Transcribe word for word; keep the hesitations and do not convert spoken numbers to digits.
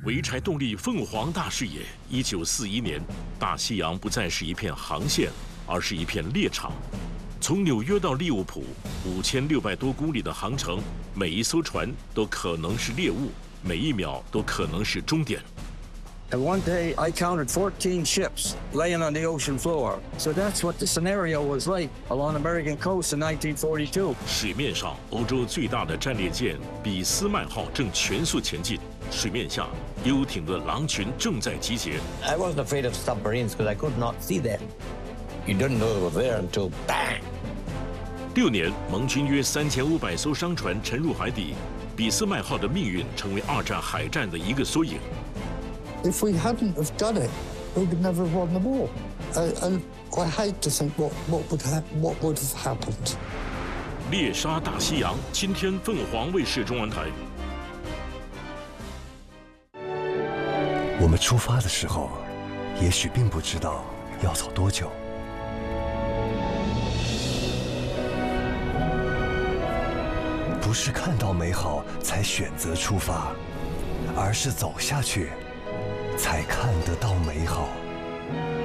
潍柴动力凤凰大视野。一九四一年，大西洋不再是一片航线，而是一片猎场。从纽约到利物浦，五千六百多公里的航程，每一艘船都可能是猎物，每一秒都可能是终点。 And one day, I counted fourteen ships laying on the ocean floor. So that's what the scenario was like along the American coast in nineteen forty-two. 水面上，欧洲最大的战列舰俾斯麦号正全速前进。水面下，游艇的狼群正在集结。 I wasn't afraid of submarines because I could not see them. You didn't know they were there until bang. 六年，盟军约三千五百艘商船沉入海底，俾斯麦号的命运成为二战海战的一个缩影。 If we hadn't have done it, we would never have won the war. Uh, and I hate to think what, what would ha what would have happened. 猎杀大西洋，今天凤凰卫视中文台。 我们出发的时候，也许并不知道要走多久。不是看到美好才选择出发，而是走下去。 才看得到美好。